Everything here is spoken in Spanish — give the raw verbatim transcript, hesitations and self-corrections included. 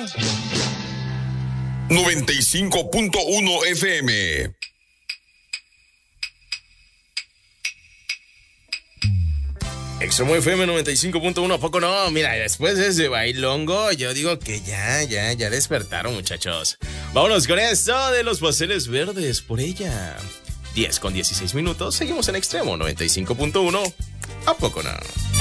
noventa y cinco punto uno F M. Extremo F M noventa y cinco punto uno, ¿a poco no? Mira, después de ese bailongo, yo digo que ya, ya, ya despertaron, muchachos. Vámonos con esto de los pasteles verdes por ella. diez con dieciséis minutos, seguimos en Extremo noventa y cinco punto uno, ¿a poco no?